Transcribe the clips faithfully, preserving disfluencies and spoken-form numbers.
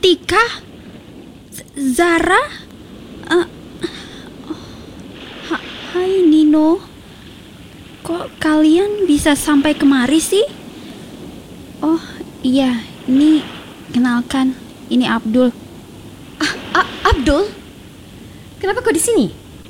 Atika? Zara? Uh, ha, hai Nino. Kok kalian bisa sampai kemari sih? Oh iya, ini kenalkan, ini Abdul. Ah, ah, Abdul? Kenapa kau di sini?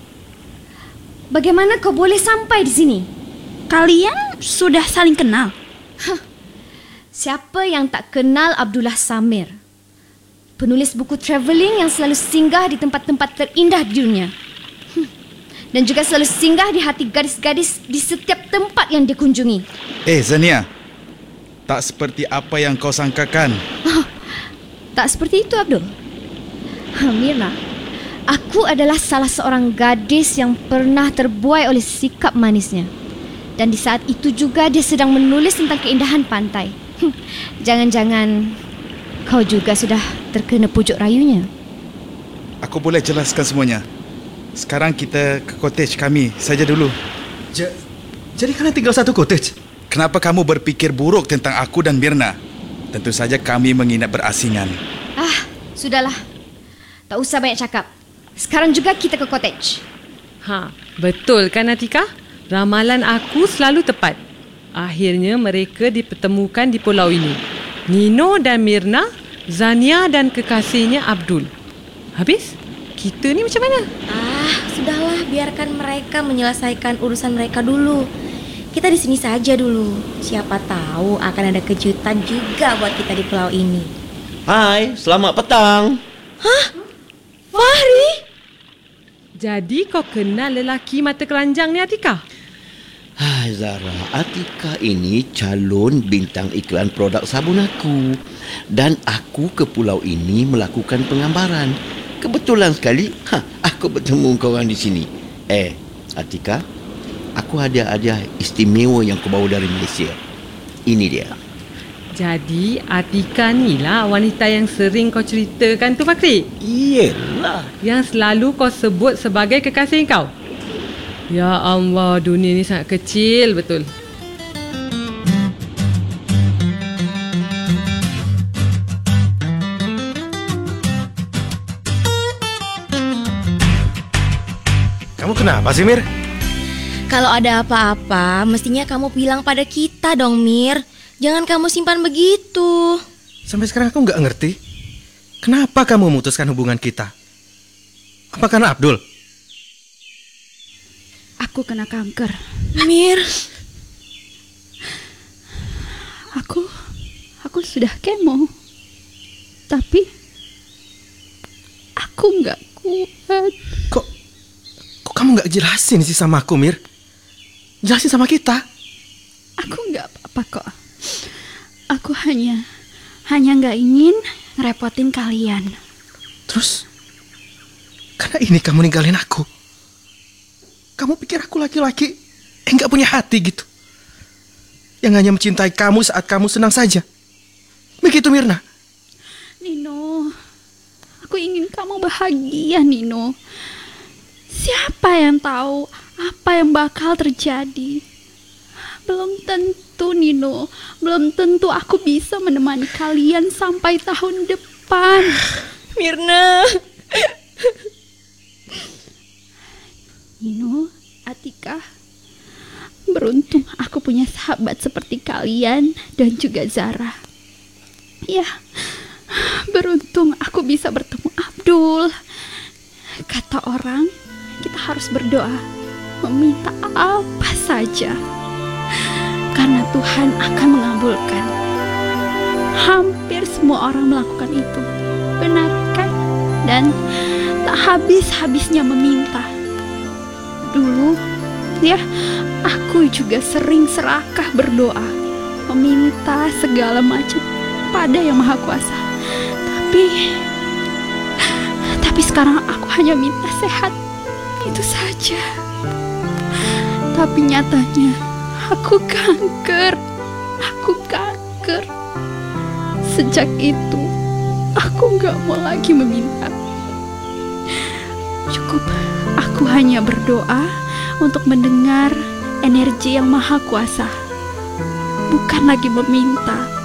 Bagaimana kau boleh sampai di sini? Kalian sudah saling kenal? Hah, siapa yang tak kenal Abdullah Samir? Penulis buku travelling yang selalu singgah di tempat-tempat terindah di dunia. Hmm. Dan juga selalu singgah di hati gadis-gadis di setiap tempat yang dia kunjungi. Eh Zania, tak seperti apa yang kau sangkakan. Oh, tak seperti itu Abdul. Ha, Mirna, aku adalah salah seorang gadis yang pernah terbuai oleh sikap manisnya. Dan di saat itu juga dia sedang menulis tentang keindahan pantai. Hm, jangan-jangan kau juga sudah terkena pujuk rayunya. Aku boleh jelaskan semuanya. Sekarang kita ke cottage kami saja dulu. J- Jadi kalian tinggal satu cottage? Kenapa kamu berfikir buruk tentang aku dan Mirna? Tentu saja kami menginap berasingan. Ah, sudahlah. Tak usah banyak cakap. Sekarang juga kita ke cottage. Ha, betul kan Atika? Ramalan aku selalu tepat. Akhirnya mereka dipertemukan di pulau ini. Nino dan Mirna, Zania dan kekasihnya Abdul. Habis? Kita ni macam mana? Ah, sudahlah, biarkan mereka menyelesaikan urusan mereka dulu. Kita di sini saja dulu. Siapa tahu akan ada kejutan juga buat kita di pulau ini. Hai, selamat petang. Hah? Fahri? Jadi kau kenal lelaki mata keranjang ni Atika? Hai Zara, Atika ini calon bintang iklan produk sabun aku. Dan aku ke pulau ini melakukan penggambaran. Kebetulan sekali, ha, aku bertemu korang di sini. Eh, Atika, aku ada hadiah istimewa yang aku bawa dari Malaysia. Ini dia. Jadi Atika ni lah wanita yang sering kau ceritakan tu Fakri? Iyalah. Yang selalu kau sebut sebagai kekasih kau? Ya Allah, dunia ni sangat kecil betul. Kamu kenapa sih, Mir? Kalau ada apa-apa, mestinya kamu bilang pada kita dong, Mir. Jangan kamu simpan begitu. Sampai sekarang aku nggak ngerti. Kenapa kamu memutuskan hubungan kita? Apa karena Abdul? Aku kena kanker. Mir, Aku, aku sudah kemo. Tapi, aku nggak kuat. Kok, kok kamu nggak jelasin sih sama aku, Mir? Jelasin sama kita. Aku nggak apa-apa kok. Aku hanya, hanya nggak ingin ngerepotin kalian. Terus, karena ini kamu ninggalin aku. Kamu pikir aku laki-laki yang nggak punya hati gitu? Yang hanya mencintai kamu saat kamu senang saja. Begitu, Mirna? Nino, aku ingin kamu bahagia, Nino. Siapa yang tahu apa yang bakal terjadi? Belum tentu, Nino. Belum tentu aku bisa menemani kalian sampai tahun depan. Mirna. Nino, Atika, beruntung aku punya sahabat seperti kalian dan juga Zara. Ya, beruntung aku bisa bertemu Abdul. Kata orang, kita harus berdoa, meminta apa saja, karena Tuhan akan mengabulkan. Hampir semua orang melakukan itu, benar kan? Dan tak habis-habisnya meminta. Dulu, ya, aku juga sering serakah berdoa, meminta segala macam pada Yang Maha Kuasa. Tapi, tapi sekarang aku hanya minta sehat, itu saja. Tapi nyatanya, aku kanker, aku kanker. Sejak itu, aku gak mau lagi meminta. Cukup aku hanya berdoa untuk mendengar energi Yang Maha Kuasa. Bukan lagi meminta.